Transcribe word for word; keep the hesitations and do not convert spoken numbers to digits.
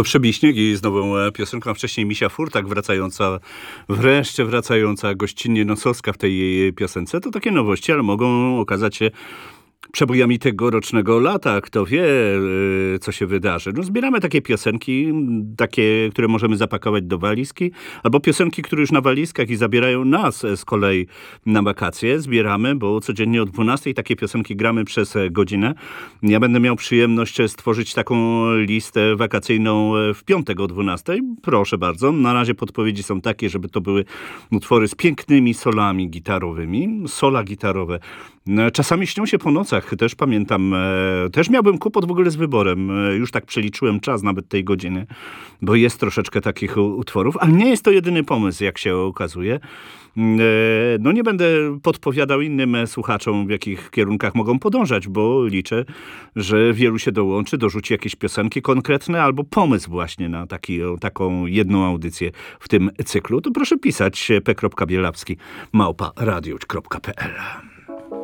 To Przebiśnieg i z nową piosenką, a wcześniej Misia Furtak wracająca, wreszcie wracająca gościnnie Nosowska w tej jej piosence. To takie nowości, ale mogą okazać się przebojami tegorocznego lata. Kto wie, co się wydarzy. No, zbieramy takie piosenki, takie, które możemy zapakować do walizki, albo piosenki, które już na walizkach i zabierają nas z kolei na wakacje. Zbieramy, bo codziennie o dwunastej takie piosenki gramy przez godzinę. Ja będę miał przyjemność stworzyć taką listę wakacyjną w piątek o dwunastej. Proszę bardzo. Na razie podpowiedzi są takie, żeby to były utwory z pięknymi solami gitarowymi. Sola gitarowe. Czasami śnią się po nocach, też pamiętam, e, też miałbym kłopot w ogóle z wyborem, e, już tak przeliczyłem czas nawet tej godziny, bo jest troszeczkę takich utworów, ale nie jest to jedyny pomysł, jak się okazuje. E, no nie będę podpowiadał innym słuchaczom, w jakich kierunkach mogą podążać, bo liczę, że wielu się dołączy, dorzuci jakieś piosenki konkretne albo pomysł właśnie na taki, taką jedną audycję w tym cyklu. To proszę pisać p kropka bielawski małpa radio kropka p l.